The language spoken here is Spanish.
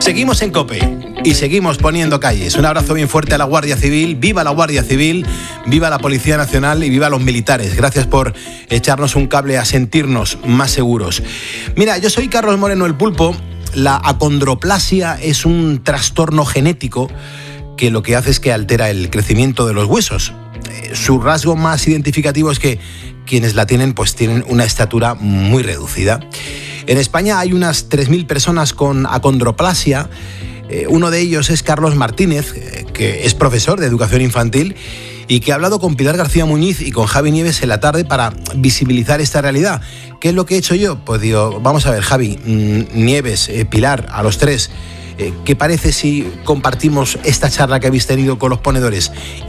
Seguimos en COPE y seguimos poniendo calles. Un abrazo bien fuerte a la Guardia Civil. ¡Viva la Guardia Civil! ¡Viva la Policía Nacional! Y ¡viva los militares! Gracias por echarnos un cable a sentirnos más seguros. Mira, yo soy Carlos Moreno el Pulpo. La acondroplasia es un trastorno genético que lo que hace es que altera el crecimiento de los huesos. Su rasgo más identificativo es que quienes la tienen pues tienen una estatura muy reducida. En España hay unas 3.000 personas con acondroplasia. Uno de ellos es Carlos Martínez, que es profesor de educación infantil y que ha hablado con Pilar García Muñiz y con Javi Nieves en la tarde para visibilizar esta realidad. ¿Qué es lo que he hecho yo? Pues digo, vamos a ver, Javi, Nieves, Pilar, a los tres, ¿qué parece si compartimos esta charla que habéis tenido con los ponedores?